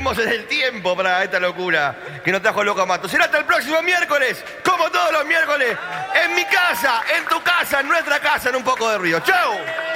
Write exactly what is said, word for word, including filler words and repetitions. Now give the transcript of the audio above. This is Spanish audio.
seguimos en el tiempo para esta locura que nos trajo Loco Mato. Será hasta el próximo miércoles, como todos los miércoles, en mi casa, en tu casa, en nuestra casa, en Un Poco de Ruido. ¡Chau!